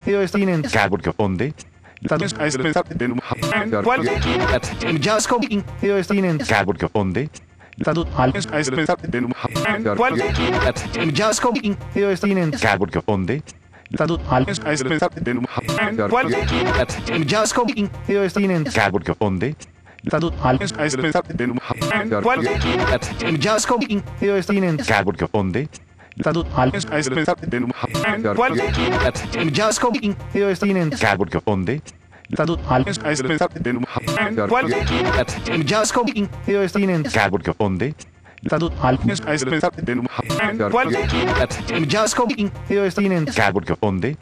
Stinen, Carbon Onde, Jasko, Stinen, Carbon Onde, Jasko, Stinen, Carbon Onde, Jasko, Stinen, Carbon Onde, Jasko, Stinen, Carbon Onde, Jasko, Stinen, Carbon Onde, Jasko, Stinen, Carbon Onde, Jasko, Stinen, Carbon Onde,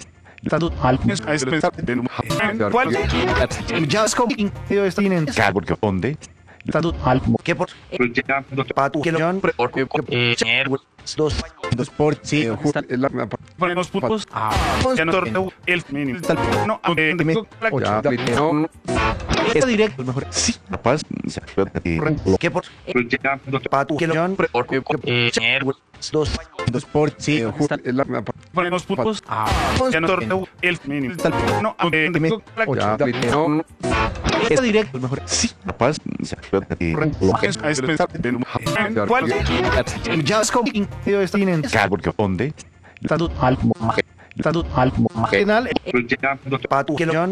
Jasko, Stinen, Carbon Onde, que por patu que lo dos por sí Ponemos puntos. Ya no torneo el mínimo. No, es directo mejor sí Paz, que por patu que lo dos por sí ponemos puntos. Ya no torneo el mínimo. No, es directo mejor sí Paz, Jasko, Stinen, Carbon Onde, penal patu que lo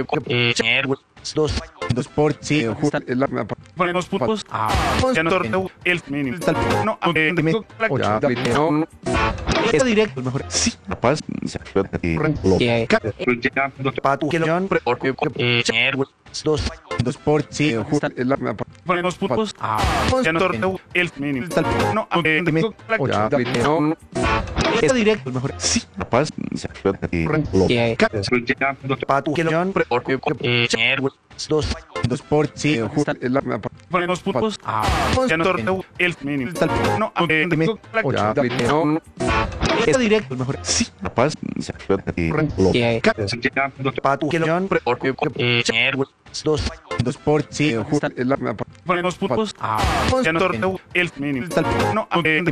dos por sí ponemos puntos. Ya no torneo el mínimo. No, es directo mejor sí Paz, patu que lo dos por sí ponemos puntos. Ya no torneo el mínimo. No, es directo mejor sí Paz, patu que lo dos por sí ponemos puntos. Ya no torneo el mínimo. No, es directo mejor sí Paz, patu que lo dos por sí ponemos puntos. Ya no torneo el mínimo. No,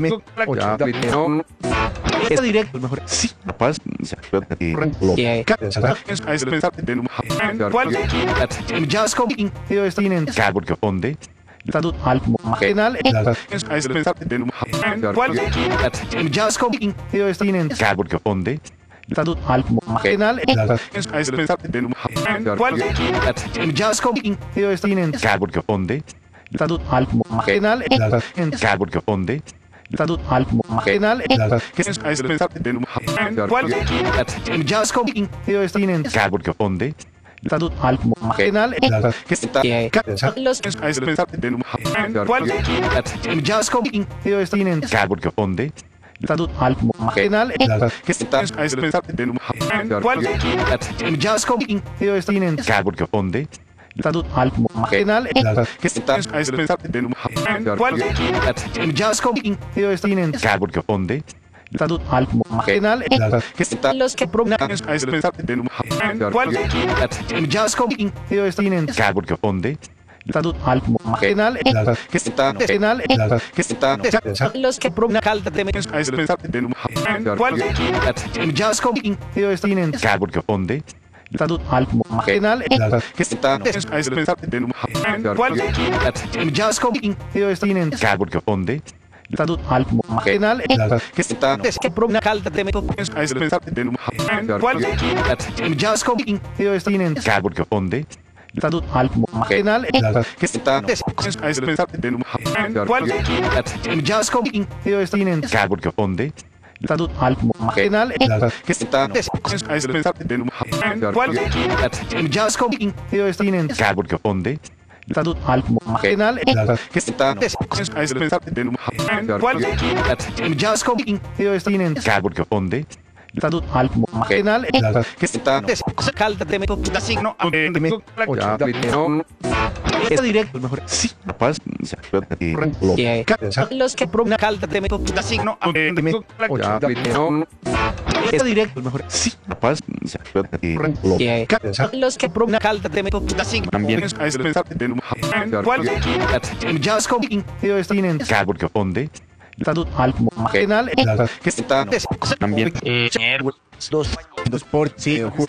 es directo mejor sí Paz, Jasko, Stinen, Carbon Onde, penal Jasko, Stinen, Carbon Onde, penal Jasko, Stinen, Carbon Onde, penal Carbon Onde, penal Jasko, Stinen, Carbon Onde, penal Jasko, Stinen, Carbon Onde, penal Jasko, Stinen, Carbon Onde, penal Jasko, Stinen, Carbon Onde, penal los que Jasko, Stinen, Carbon Onde, penal penal los que Jasko, Stinen, Carbon Onde, penal Jasko, Stinen, Carbon Onde, penal Jasko, Stinen, Carbon Onde, penal Jasko, Stinen, Carbon Onde, penal Jasko, Stinen, Carbon Onde, penal Jasko, Stinen, Carbon Onde, penal es directo mejor sí Paz, los que es directo mejor sí Paz, los que también Jasko, Stinen, Carbon Onde, penal también dos por sí